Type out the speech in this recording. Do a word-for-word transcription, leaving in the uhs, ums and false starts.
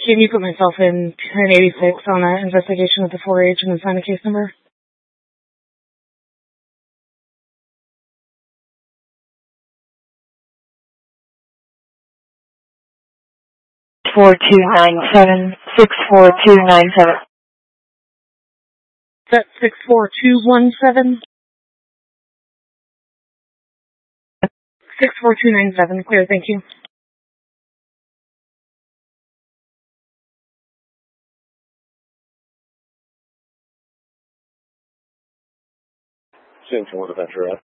Can you put myself in ten eighty-six on an investigation with the four H and then sign the case number? four two nine seven, six four two nine seven. Is that six four two one seven? six four two nine seven, clear, thank you. Central Adventure.